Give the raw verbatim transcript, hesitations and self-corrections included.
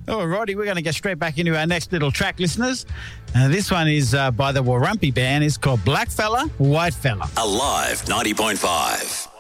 Alrighty, we're going to get straight back into our next little track, listeners. Uh, this one is uh, by the Warumpi Band. It's called Black Fella, White Fella. Alive ninety point five.